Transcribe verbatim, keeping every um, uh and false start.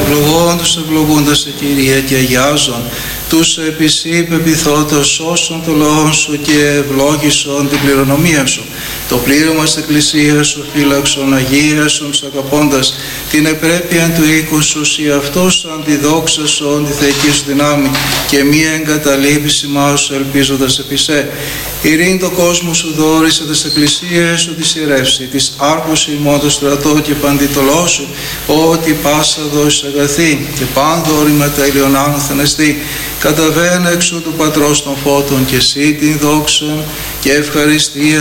ευλογών τους ευλογούντας σε Κύριε και αγιάζων τους επισή πεπιθότος όσων το λόγον σου και ευλόγησον την κληρονομία σου. Το πλήρωμα της Εκκλησίας σου φύλαξον, αγίασον τους αγαπώντας την επρέπεια του οίκου σου, σοι αυτούς αντιδόξασον τη θεϊκή σου δυνάμει και μία εγκαταλείπηση μας ελπίζοντας επί σε. Ειρήν το κόσμο σου δόρισε τις εκκλησίες σου της ιερεύση, της άρχους ημών το στρατό και παντιτολό σου, ότι πάσα δόση αγαθή και πάντο όρημα τέλειον άνωθεν εστί. Καταβαίνε εξού του Πατρός των φώτων και εσύ την δόξα και ευχαριστία